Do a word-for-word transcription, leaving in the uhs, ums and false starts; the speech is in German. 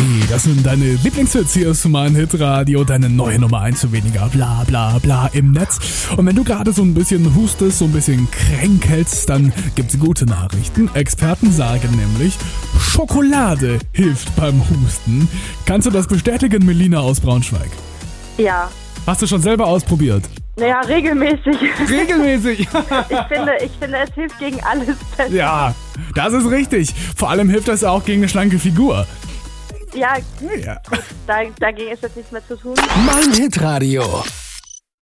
Hey, das sind deine Lieblingshits. Hier ist mein Hitradio, deine neue Nummer eins zu weniger bla bla bla im Netz. Und wenn du gerade so ein bisschen hustest, so ein bisschen kränkelst, dann gibt's gute Nachrichten. Experten sagen nämlich, Schokolade hilft beim Husten. Kannst du das bestätigen, Melina aus Braunschweig? Ja. Hast du schon selber ausprobiert? Naja, regelmäßig. Regelmäßig? Ich finde, ich finde, es hilft gegen alles besser. Ja, das ist richtig. Vor allem hilft das auch gegen eine schlanke Figur. Ja, Ja. da, dagegen ist jetzt nichts mehr zu tun. Mein Hitradio.